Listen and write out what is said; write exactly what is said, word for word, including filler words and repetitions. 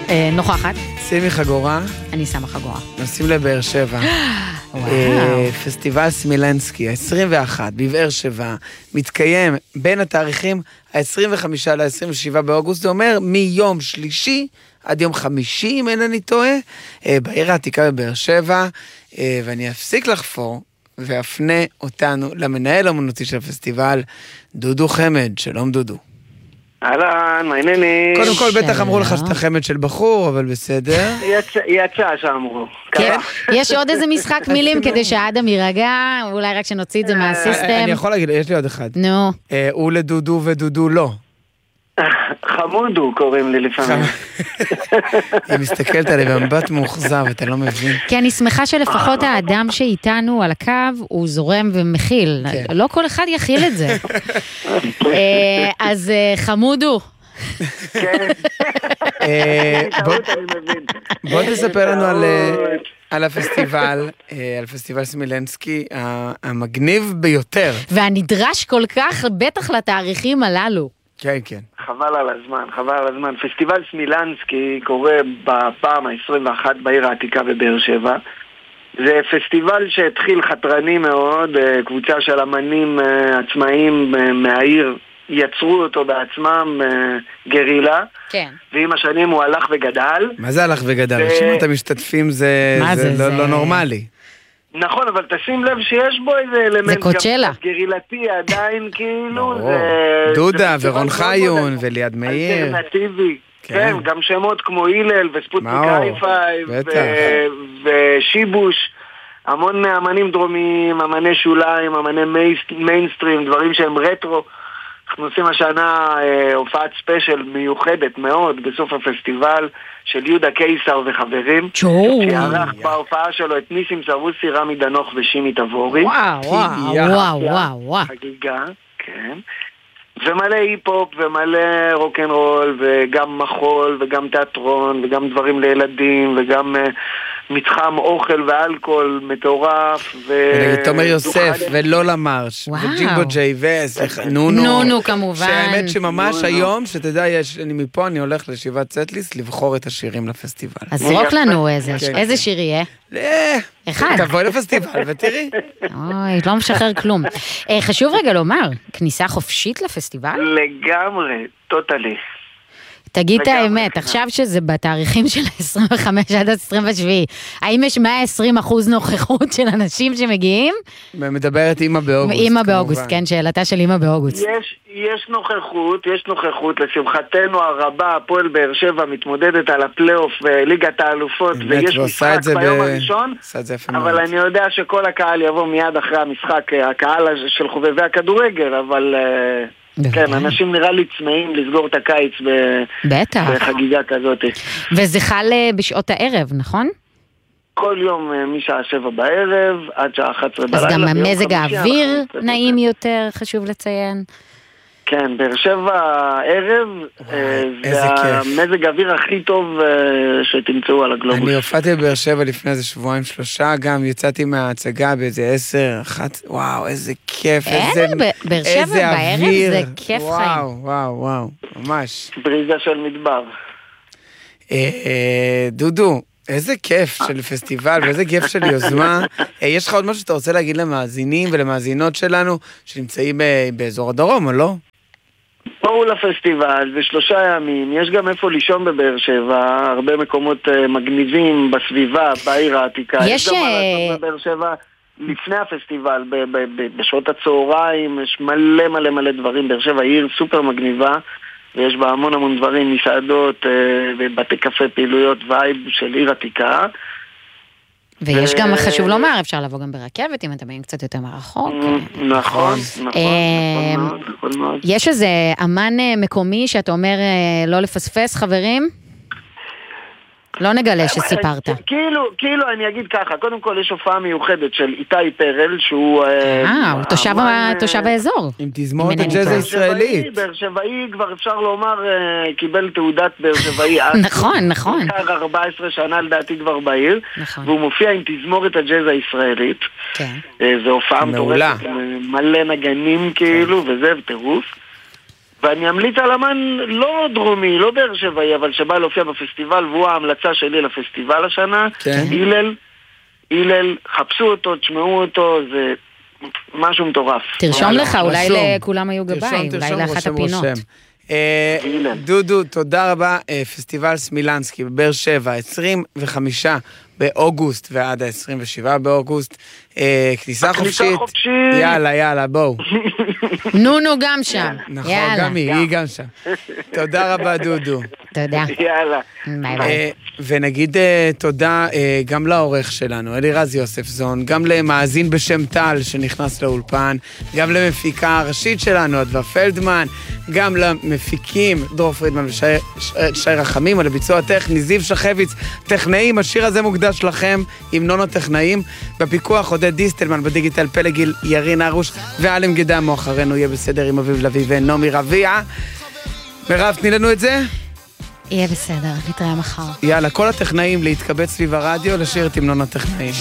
נוכחת. שימי חגורה. אני שמה חגורה. נוסעים לבאר שבע. פסטיבל סמילנסקי, ה-עשרים ואחת, בבאר שבע, מתקיים בין התאריכים ה-עשרים וחמישה ל-עשרים ושבעה באוגוסט, זה אומר מיום שלישי עד יום חמישי, אם אין אני טועה, בעיר העתיקה בבאר שבע, ואני אפסיק לחפור, ואפנה אותנו למנהל האמנותי של הפסטיבל, דודו חמד. שלום דודו. אהלן, מה העניינים? קודם כל בטח אמרו לך שאתה חמד של בחור, אבל בסדר. יצא שאמרו. יש עוד איזה משחק מילים כדי שהאדם יירגע, אולי רק שנוציא את זה מהסיסטם. אני יכול להגיד, יש לי עוד אחד. נו. הוא לדודו ודודו לא. חמודו קוראים לי לפעמים. היא מסתכלת עלי במבט מאוכזב, אתה לא מבין. כי אני שמחה שלפחות האדם שאיתנו על הקו הוא זורם ומכיל. לא כל אחד יכיל את זה. אז חמודו. כן. בוא תספר לנו על הפסטיבל, על פסטיבל סמילנסקי, המגניב ביותר. והנדרש כל כך, בטח לתאריכים הללו. כן, כן. חבל על הזמן, חבל על הזמן. פסטיבל סמילנסקי קורה בפעם ה-עשרים ואחת בעיר העתיקה בבאר שבע. זה פסטיבל שהתחיל חתרני מאוד, קבוצה של אמנים עצמאיים מהעיר יצרו אותו בעצמם, גרילה. כן. ועם השנים הוא הלך וגדל. מה זה הלך וגדל? רשימת המשתתפים זה לא נורמלי. נכון, אבל תשים לב שיש בו איזה אלמנט קוצ'לה. גרילתי עדיין, כאילו דודה ורון חיון וליד מאיר. אלטרנטיבי, כן, גם שמות כמו הלל וספוטניק הייפיי ושיבוש, המון אמנים דרומיים, אמני שוליים, אמני מיינסטרים, דברים שהם רטרו. אנחנו עושים השנה הופעת ספיישל מיוחדת מאוד בסוף הפסטיבל של יהודה קיסר וחברים, שערך בהופעה שלו את ניסים סרוסי, רמי דנוך ושימי תבורי. וואו, וואו, וואו, וואו. חגיגה, כן. ומלא היפ-הופ ומלא רוק'נ'רול וגם מחול וגם תיאטרון וגם דברים לילדים וגם מתחם אוכל ואלכוהול מטורף. תומר יוסף ולולה מרש וג'ימבו ג'יי וס ונונו. נונו כמובן. שהאמת שממש היום, שתדע, אני מפה אני הולך לישיבת סטליסט לבחור את השירים לפסטיבל. אז זרוק לנו איזה שיר יהיה. אחד. תבואי לפסטיבל ותראי. אוי, לא משחרר כלום. חשוב רגע לומר, כניסה חופשית לפסטיבל? לגמרי, טוטלי. תגיד את האמת, עכשיו שזה בתאריכים של עשרים וחמש עד עשרים ושבע, האם יש מאה ועשרים אחוז נוכחות של אנשים שמגיעים? מדברת אימא באוגוסט. אימא באוגוסט, כן, שאלתה של אימא באוגוסט. יש, יש נוכחות, יש נוכחות, לשמחתנו הרבה, הפועל באר שבע מתמודדת על הפלייאוף וליגת האלופות, ויש משחק ביום הראשון, אבל אני יודע שכל הקהל יבוא מיד אחרי המשחק, הקהל של חובבי הכדורגל, אבל... כן, אנשים נראה לי צמאים לסגור את הקיץ בחגיגה כזאת. וזה חל בשעות הערב, נכון? כל יום משעה שבע בערב עד שעה אחת עשרה בלילה. אז גם המזג האוויר נעים יותר, חשוב לציין. כן, באר שבע הערב זה המזג האוויר הכי טוב שתמצאו על הגלובוס. אני הופעתי בבאר שבע לפני איזה שבועיים שלושה, גם יצאתי מההצגה באיזה עשר, אחת, וואו, איזה כיף, איזה באר שבע בערב זה כיף חיים. וואו, וואו, וואו, ממש. בריזה של מדבר. דודו, איזה כיף של פסטיבל ואיזה כיף של יוזמה. יש לך עוד משהו שאתה רוצה להגיד למאזינים ולמאזינות שלנו שנמצאים באזור הדרום, או לא? בואו לפסטיבל, זה שלושה ימים, יש גם איפה לישון בבאר שבע, הרבה מקומות מגניבים בסביבה, בעיר העתיקה. יש... יש גם מה לעשות בבאר שבע לפני הפסטיבל, בשעות הצהריים, יש מלא מלא מלא דברים. באר שבע עיר סופר מגניבה, ויש בה המון המון דברים, מסעדות ובתי קפה, פעילויות וייב של עיר עתיקה. ויש גם, חשוב לומר, אפשר לבוא גם ברכבת, אם אתם באים קצת יותר מרחוק. נכון, נכון, נכון מאוד. יש איזה אמן מקומי שאתה אומר לא לפספס, חברים? לא נגלה שסיפרת. כאילו, כאילו אני אגיד ככה, קודם כל יש הופעה מיוחדת של איתי פרל, שהוא... אה, הוא תושב האזור. עם תזמורת הג'אז הישראלית. באר שבעי, כבר אפשר לומר, קיבל תעודת באר שבעי. נכון, נכון. הוא ארבע עשרה שנה לדעתי כבר בעיר, והוא מופיע עם תזמורת הג'אז הישראלית. זה הופעה מטורפת, מלא נגנים כאילו, וזה, וטירוף. ואני אמליץ על אמן לא דרומי, לא באר שבעי, אבל שבא להופיע בפסטיבל, והוא ההמלצה שלי לפסטיבל השנה, כן. הלל, הלל, חפשו אותו, תשמעו אותו, זה משהו מטורף. תרשום לך, אולי לכולם היו גביים, אולי לאחת הפינות. דודו, תודה רבה, פסטיבל סמילנסקי בבאר שבע, עשרים וחמישה באוגוסט ועד ה-עשרים ושבעה באוגוסט, כניסה חופשית, יאללה, יאללה, בואו. נונו גם שם, נכון, גם היא, היא גם שם. תודה רבה, דודו. תודה. יאללה. ביי ביי. ונגיד תודה גם לעורך שלנו, אלירז יוספזון, גם למאזין בשם טל שנכנס לאולפן, גם למפיקה הראשית שלנו, אדווה פלדמן, גם למפיקים דרור פרידמן ושי רחמים, על הביצוע הטכני, זיו שחביץ, טכנאים, השיר הזה מוקדש לכם, המנון הטכנאים, בפיקוח עודד דיסטלמן, בדיגיטל פלגיל, ירין ארוש ואלם גדמו, אחרינו יהיה בסדר עם אביב לוי ונומי רביע. מירב, תני לנו את זה? יהיה בסדר, נתראה מחר. יאללה, כל הטכנאים להתקבץ סביב הרדיו, לשיר את המנון הטכנאים.